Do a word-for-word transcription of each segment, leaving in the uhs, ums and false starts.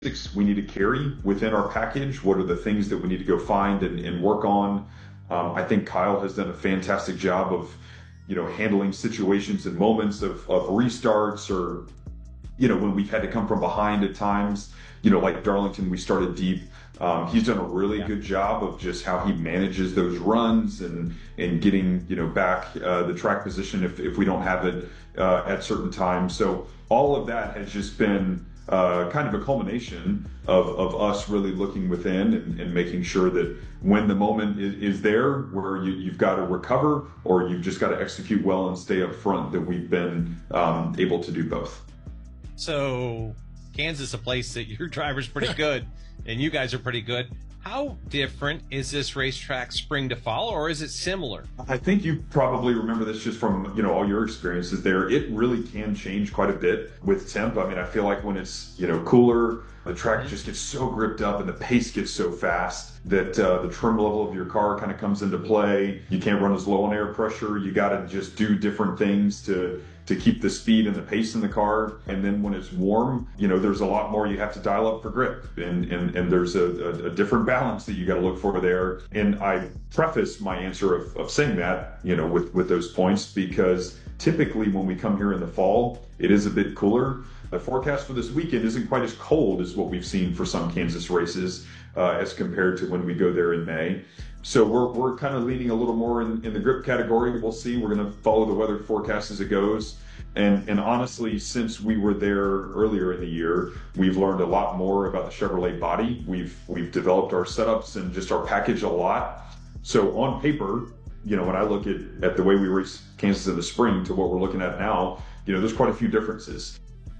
we need to carry within our package? What are the things that we need to go find and, and work on? Um, I think Kyle has done a fantastic job of, you know, handling situations and moments of, of restarts, or, you know, when we've had to come from behind at times, you know, like Darlington, we started deep. Um, he's done a really yeah. good job of just how he manages those runs and, and getting, you know, back uh, the track position if, if we don't have it uh, at certain times. So all of that has just been Uh, kind of a culmination of, of us really looking within and, and making sure that when the moment is, is there where you, you've got to recover or you've just got to execute well and stay up front, that we've been um, able to do both. So Kansas, a place that your driver's pretty good and you guys are pretty good. How different is this racetrack spring to fall, or is it similar? I think you probably remember this just from, you know, all your experiences there. It really can change quite a bit with temp. I mean, I feel like when it's, you know, cooler, the track just gets so gripped up and the pace gets so fast that uh, the trim level of your car kind of comes into play. You can't run as low on air pressure. You got to just do different things to to keep the speed and the pace in the car. And then when it's warm, you know, there's a lot more you have to dial up for grip. And and, and there's a, a, a different balance that you got to look for there. And I preface my answer of, of saying that, you know, with, with those points, because typically when we come here in the fall, it is a bit cooler. The forecast for this weekend isn't quite as cold as what we've seen for some Kansas races uh, as compared to when we go there in May. So we're we're kind of leaning a little more in, in the grip category. We'll see. We're going to follow the weather forecast as it goes. And and honestly, since we were there earlier in the year, we've learned a lot more about the Chevrolet body. We've we've developed our setups and just our package a lot. So on paper, you know, when I look at, at the way we race Kansas in the spring to what we're looking at now, you know, there's quite a few differences.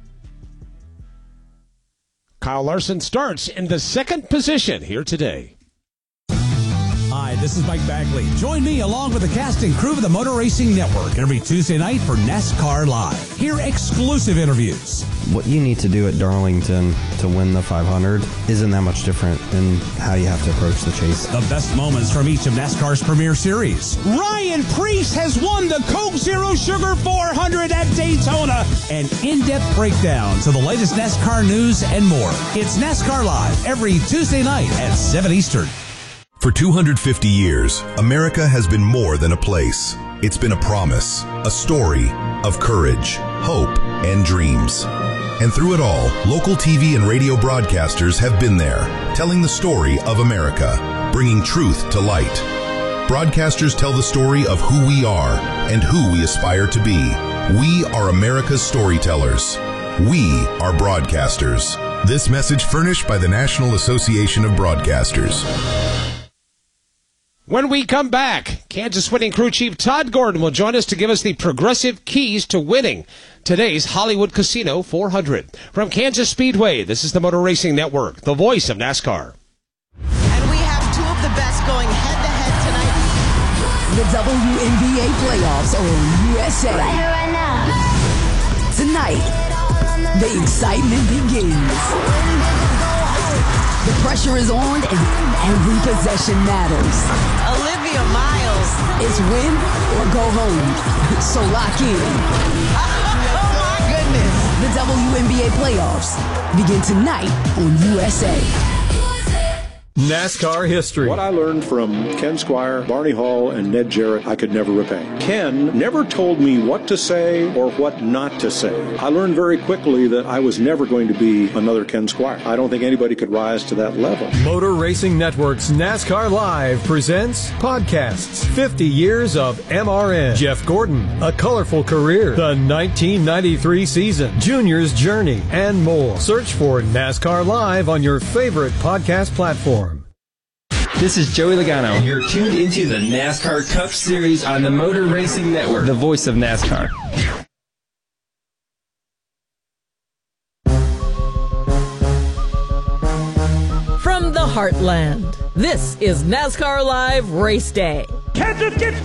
Kyle Larson starts in the second position here today. Hi, this is Mike Bagley. Join me along with the cast and crew of the Motor Racing Network every Tuesday night for NASCAR Live. Hear exclusive interviews. What you need to do at Darlington to win the five hundred isn't that much different than how you have to approach the chase. The best moments from each of NASCAR's premier series. Ryan Preece has won the Coke Zero Sugar four hundred at Daytona. An in-depth breakdown to the latest NASCAR news and more. It's NASCAR Live every Tuesday night at seven Eastern. For two hundred fifty years, America has been more than a place. It's been a promise, a story of courage, hope, and dreams. And through it all, local T V and radio broadcasters have been there, telling the story of America, bringing truth to light. Broadcasters tell the story of who we are and who we aspire to be. We are America's storytellers. We are broadcasters. This message furnished by the National Association of Broadcasters. When we come back, Kansas winning crew chief Todd Gordon will join us to give us the progressive keys to winning today's Hollywood Casino four hundred. From Kansas Speedway, this is the Motor Racing Network, the voice of NASCAR. And we have two of the best going head-to-head tonight. The W N B A playoffs on U S A. Right here, right now. Tonight, the excitement begins. The pressure is on and every possession matters. Olivia Miles. It's win or go home. So lock in. Oh, my goodness. The W N B A playoffs begin tonight on U S A. NASCAR history. What I learned from Ken Squire, Barney Hall, and Ned Jarrett, I could never repay. Ken never told me what to say or what not to say. I learned very quickly that I was never going to be another Ken Squire. I don't think anybody could rise to that level. Motor Racing Network's NASCAR Live presents podcasts. fifty years of M R N. Jeff Gordon, A Colorful Career. The nineteen ninety-three season. Junior's Journey, and more. Search for NASCAR Live on your favorite podcast platform. This is Joey Logano, and you're tuned into the NASCAR Cup Series on the Motor Racing Network, the voice of NASCAR. From the heartland, this is NASCAR Live Race Day. Kansas gets